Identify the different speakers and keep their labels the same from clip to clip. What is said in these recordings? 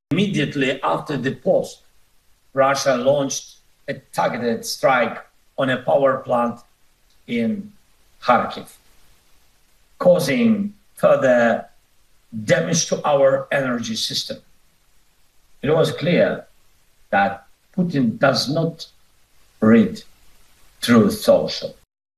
Speaker 1: Immediately after the post, Russia launched a targeted strike on a power plant in Kharkiv, causing further damage to our energy system. It was clear that Putin does not read Truth Social.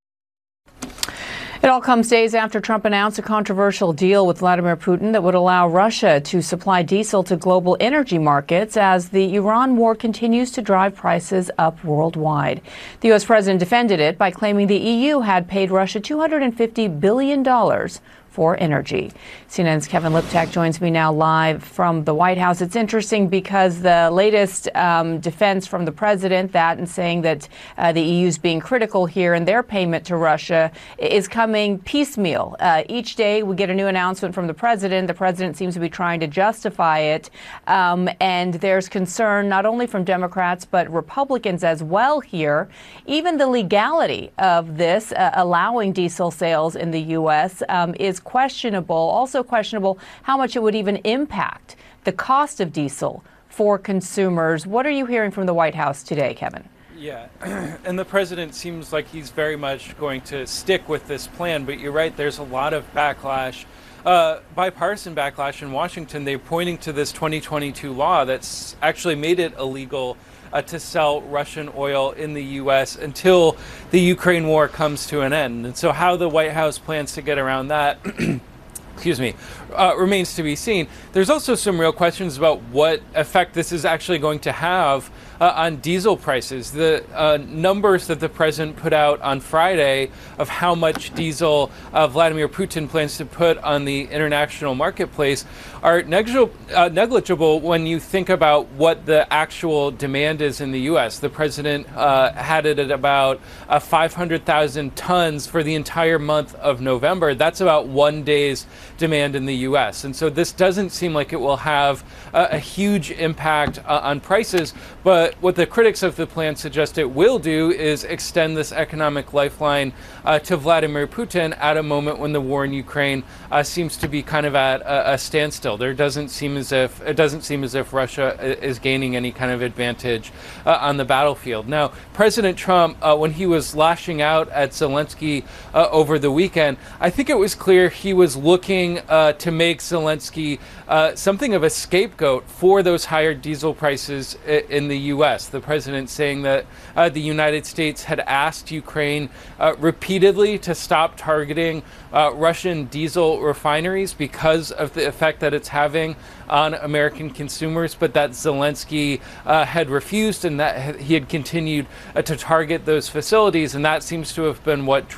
Speaker 2: It all comes days after Trump announced a controversial deal with Vladimir Putin that would allow Russia to supply diesel to global energy markets as the Iran war continues to drive prices up worldwide. The U.S. president defended it by claiming the EU had paid Russia $250 billion for energy. CNN's Kevin Liptak joins me now live from the White House. It's interesting because the latest defense from the president and saying that the EU is being critical here in their payment to Russia is coming piecemeal. Each day we get a new announcement from the president. The president seems to be trying to justify it. And there's concern not only from Democrats but Republicans as well here. Even the legality of this allowing diesel sales in the U.S. Is questionable. Also questionable how much it would even impact the cost of diesel for consumers. What are you hearing from the White House today, Kevin?
Speaker 3: Yeah, and the president seems like he's very much going to stick with this plan, but you're right, there's a lot of backlash, bipartisan backlash in Washington. They're pointing to this 2022 law that's actually made it illegal to sell Russian oil in the U.S. until the Ukraine war comes to an end. And so how the White House plans to get around that remains to be seen. There's also some real questions about what effect this is actually going to have on diesel prices. The numbers that the president put out on Friday of how much diesel Vladimir Putin plans to put on the international marketplace are negligible when you think about what the actual demand is in the U.S. The president had it at about 500,000 tons for the entire month of November. That's about 1 day's demand in the U.S. And so this doesn't seem like it will have a huge impact on prices. But what the critics of the plan suggest it will do is extend this economic lifeline to Vladimir Putin at a moment when the war in Ukraine seems to be kind of at a standstill. It doesn't seem as if Russia is gaining any kind of advantage on the battlefield. Now, President Trump, when he was lashing out at Zelensky over the weekend, I think it was clear he was looking to make Zelensky something of a scapegoat for those higher diesel prices in the U.S. The president saying that the United States had asked Ukraine repeatedly to stop targeting Russian diesel refineries because of the effect that it's having on American consumers, but that Zelensky had refused and that he had continued to target those facilities. And that seems to have been what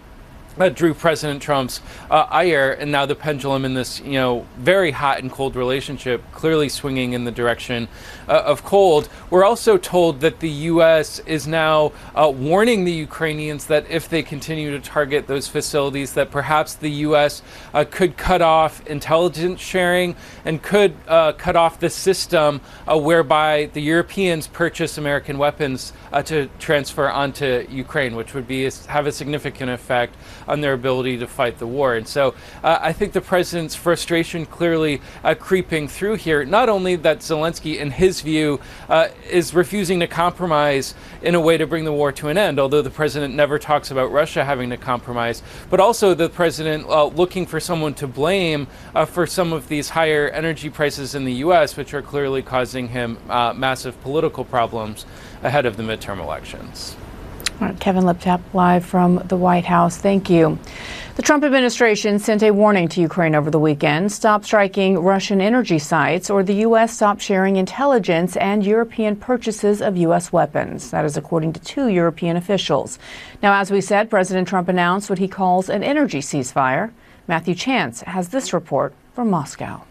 Speaker 3: drew President Trump's ire, and now the pendulum in this, very hot and cold relationship clearly swinging in the direction of cold. We're also told that the U.S. is now warning the Ukrainians that if they continue to target those facilities, that perhaps the U.S. Could cut off intelligence sharing and could cut off the system whereby the Europeans purchase American weapons to transfer onto Ukraine, which would have a significant effect on their ability to fight the war. And so I think the president's frustration clearly creeping through here, not only that Zelensky, in his view, is refusing to compromise in a way to bring the war to an end, although the president never talks about Russia having to compromise, but also the president looking for someone to blame for some of these higher energy prices in the U.S., which are clearly causing him massive political problems ahead of the midterm elections.
Speaker 2: All right, Kevin Liptak live from the White House. Thank you. The Trump administration sent a warning to Ukraine over the weekend. Stop striking Russian energy sites, or the U.S. stop sharing intelligence and European purchases of U.S. weapons. That is according to 2 European officials. Now, as we said, President Trump announced what he calls an energy ceasefire. Matthew Chance has this report from Moscow.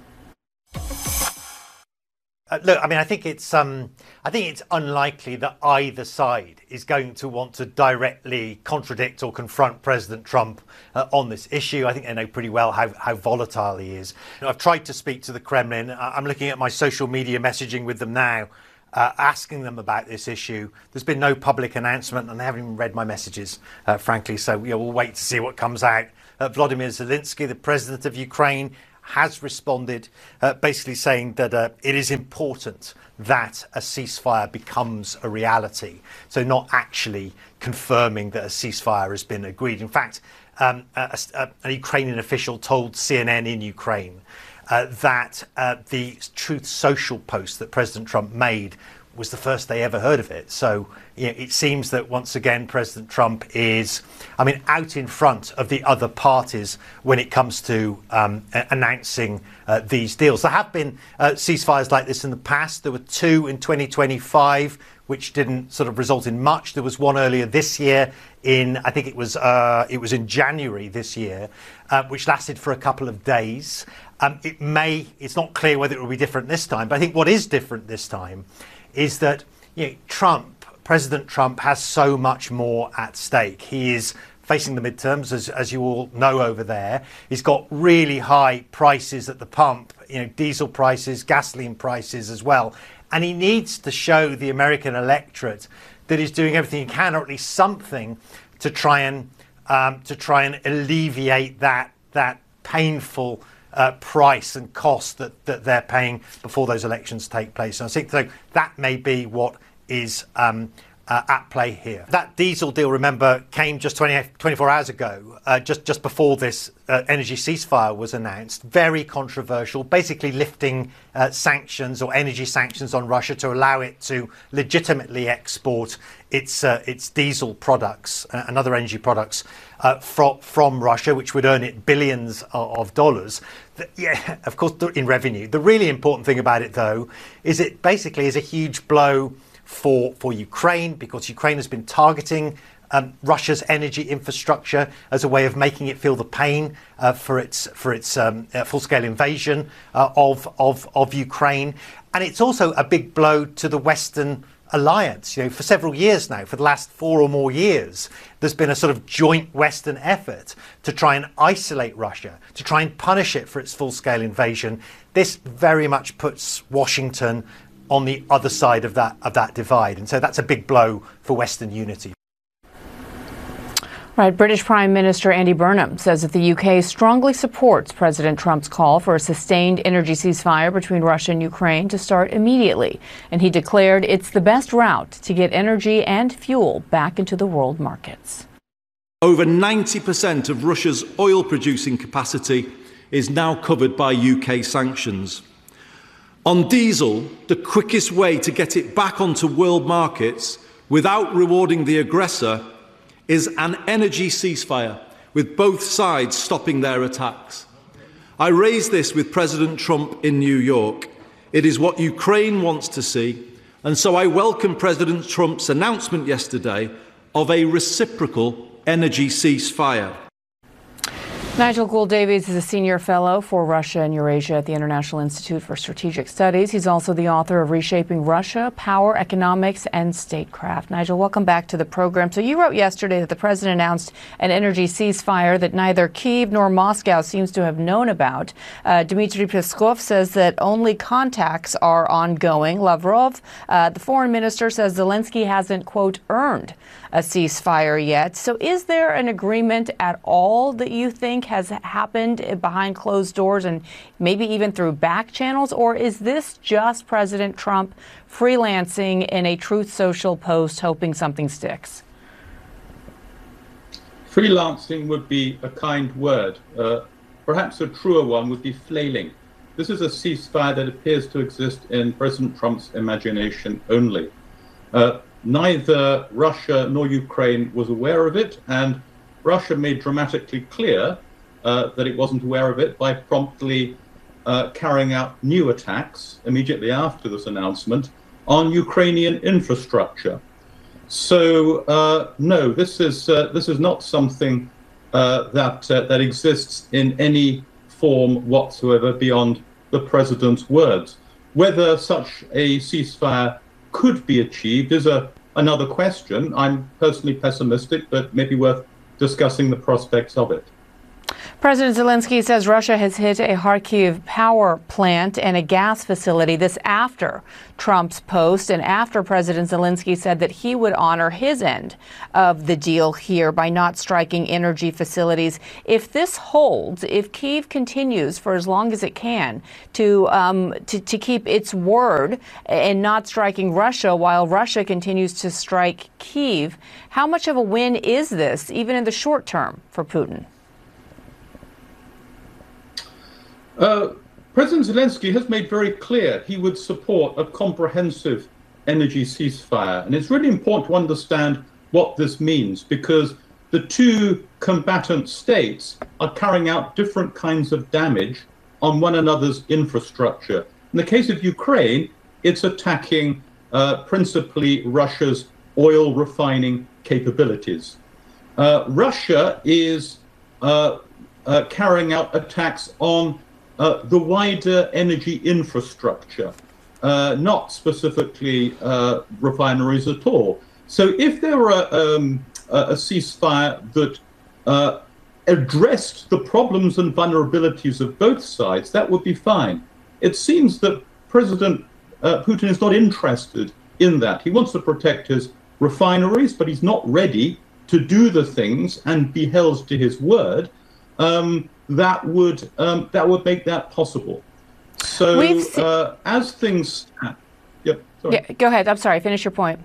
Speaker 4: Look, I think it's unlikely that either side is going to want to directly contradict or confront President Trump on this issue. I think they know pretty well how volatile he is. I've tried to speak to the Kremlin. I'm looking at my social media messaging with them now, asking them about this issue. There's been no public announcement, and they haven't even read my messages, frankly. So we'll wait to see what comes out. Volodymyr Zelensky, the president of Ukraine, has responded, basically saying that it is important that a ceasefire becomes a reality. So not actually confirming that a ceasefire has been agreed. In fact, an Ukrainian official told CNN in Ukraine that the Truth Social post that President Trump made was the first they ever heard of it. So it seems that once again President Trump is, out in front of the other parties when it comes to announcing these deals. There have been ceasefires like this in the past. There were 2 in 2025, which didn't sort of result in much. There was one earlier this year I think it was in January this year, which lasted for a couple of days. It's not clear whether it will be different this time, but I think what is different this time is that President Trump has so much more at stake. He is facing the midterms, as you all know over there. He's got really high prices at the pump, diesel prices, gasoline prices as well. And he needs to show the American electorate that he's doing everything he can, or at least something, to try and alleviate that painful price and cost that they're paying before those elections take place. And I think that may be what is at play here. That diesel deal, remember, came just 24 hours ago, just before this energy ceasefire was announced. Very controversial, basically lifting sanctions or energy sanctions on Russia to allow it to legitimately export its diesel products and other energy products from Russia, which would earn it billions of dollars. Of course, in revenue. The really important thing about it, though, is it basically is a huge blow for Ukraine, because Ukraine has been targeting Russia's energy infrastructure as a way of making it feel the pain for its full-scale invasion of Ukraine. And it's also a big blow to the Western alliance. For several years now, for the last 4 or more years, there's been a sort of joint Western effort to try and isolate Russia, to try and punish it for its full-scale invasion. This very much puts Washington on the other side of that divide. And so that's a big blow for Western unity.
Speaker 2: Right. British Prime Minister Andy Burnham says that the UK strongly supports President Trump's call for a sustained energy ceasefire between Russia and Ukraine to start immediately. And he declared it's the best route to get energy and fuel back into the world markets.
Speaker 5: Over 90% of Russia's oil producing capacity is now covered by UK sanctions. On diesel, the quickest way to get it back onto world markets without rewarding the aggressor is an energy ceasefire, with both sides stopping their attacks. I raised this with President Trump in New York. It is what Ukraine wants to see, and so I welcome President Trump's announcement yesterday of a reciprocal energy ceasefire.
Speaker 2: Nigel Gould-Davies is a senior fellow for Russia and Eurasia at the International Institute for Strategic Studies. He's also the author of Reshaping Russia, Power, Economics, and Statecraft. Nigel, welcome back to the program. So you wrote yesterday that the president announced an energy ceasefire that neither Kyiv nor Moscow seems to have known about. Dmitry Peskov says that only contacts are ongoing. Lavrov, the foreign minister, says Zelensky hasn't, quote, earned a ceasefire yet. So is there an agreement at all that you think has happened behind closed doors and maybe even through back channels? Or is this just President Trump freelancing in a Truth Social post hoping something sticks?
Speaker 6: Freelancing would be a kind word. Perhaps a truer one would be flailing. This is a ceasefire that appears to exist in President Trump's imagination only. Neither Russia nor Ukraine was aware of it, and Russia made dramatically clear that it wasn't aware of it by promptly carrying out new attacks immediately after this announcement on Ukrainian infrastructure. So no, this is not something that exists in any form whatsoever beyond the president's words. Whether such a ceasefire could be achieved is another question. I'm personally pessimistic, but maybe worth discussing the prospects of it.
Speaker 2: President Zelensky says Russia has hit a Kharkiv power plant and a gas facility. This after Trump's post and after President Zelensky said that he would honor his end of the deal here by not striking energy facilities. If this holds, if Kyiv continues for as long as it can to keep its word and not striking Russia while Russia continues to strike Kyiv, how much of a win is this, even in the short term, for Putin?
Speaker 6: President Zelensky has made very clear he would support a comprehensive energy ceasefire. And it's really important to understand what this means, because the two combatant states are carrying out different kinds of damage on one another's infrastructure. In the case of Ukraine, it's attacking principally Russia's oil refining capabilities. Russia is carrying out attacks on the wider energy infrastructure, not specifically refineries at all. So if there were a ceasefire that addressed the problems and vulnerabilities of both sides, that would be fine. It seems that President Putin is not interested in that. He wants to protect his refineries, but he's not ready to do the things and be held to his word that would make that possible. So as things stand,
Speaker 2: yeah, go ahead. I'm sorry. Finish your point.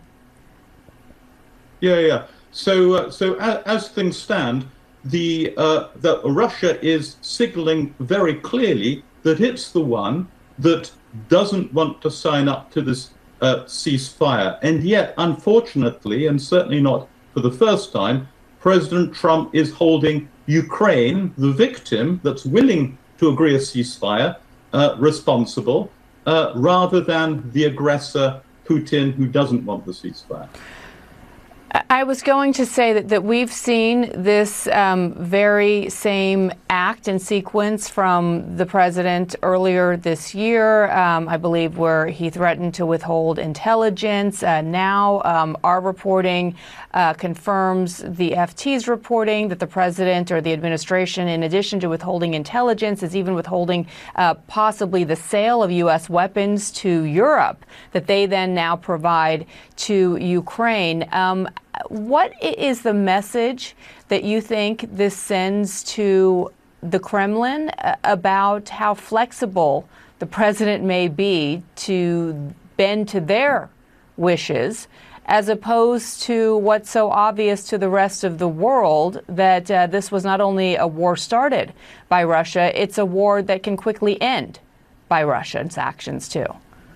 Speaker 6: Yeah. So as things stand, that Russia is signaling very clearly that it's the one that doesn't want to sign up to this ceasefire, and yet, unfortunately, and certainly not for the first time, President Trump is holding Ukraine, the victim that's willing to agree a ceasefire, responsible, rather than the aggressor, Putin, who doesn't want the ceasefire.
Speaker 2: I was going to say that we've seen this very same act and sequence from the president earlier this year, I believe, where he threatened to withhold intelligence. Now our reporting confirms the FT's reporting that the president or the administration, in addition to withholding intelligence, is even withholding possibly the sale of U.S. weapons to Europe that they then now provide to Ukraine. What is the message that you think this sends to the Kremlin about how flexible the president may be to bend to their wishes, as opposed to what's so obvious to the rest of the world, that this was not only a war started by Russia, it's a war that can quickly end by Russia's actions too?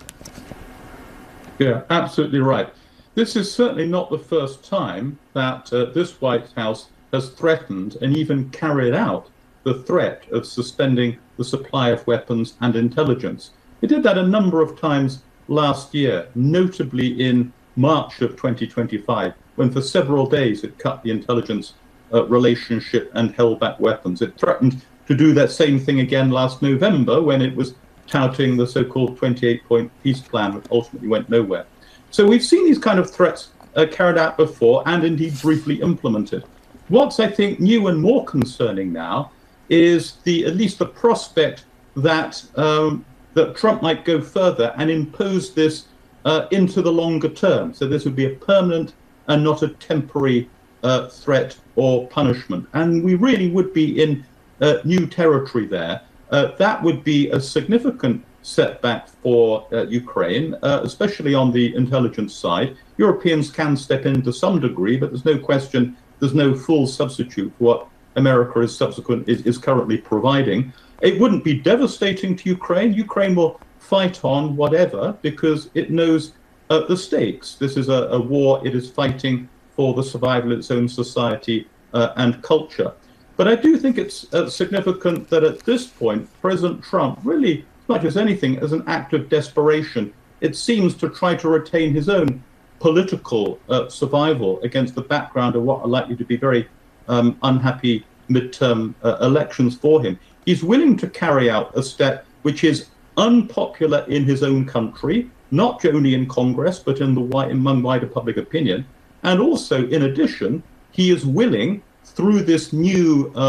Speaker 6: Yeah, absolutely right. This is certainly not the first time that this White House has threatened and even carried out the threat of suspending the supply of weapons and intelligence. It did that a number of times last year, notably in March of 2025, when for several days it cut the intelligence relationship and held back weapons. It threatened to do that same thing again last November when it was touting the so-called 28-point peace plan, which ultimately went nowhere. So we've seen these kind of threats carried out before and indeed briefly implemented. What's, I think, new and more concerning now is at least the prospect that that Trump might go further and impose this into the longer term. So this would be a permanent and not a temporary threat or punishment. And we really would be in new territory there. That would be a significant setback for Ukraine, especially on the intelligence side. Europeans can step in to some degree, but there's no question there's no full substitute for what America is currently providing. It wouldn't be devastating to Ukraine. Ukraine will fight on whatever because it knows the stakes. This is a war it is fighting for the survival of its own society and culture. But I do think it's significant that at this point, President Trump really, as much as anything, as an act of desperation, it seems to try to retain his own political survival against the background of what are likely to be very unhappy midterm elections for him. He's willing to carry out a step which is unpopular in his own country, not only in Congress, but among wider public opinion. And also, in addition, he is willing, through this new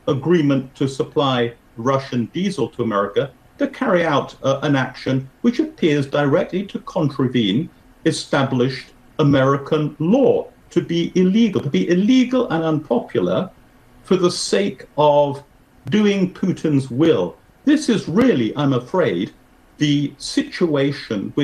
Speaker 6: agreement to supply Russian diesel to America to carry out an action which appears directly to contravene established American law, to be illegal and unpopular for the sake of doing Putin's will. This is really, I'm afraid, the situation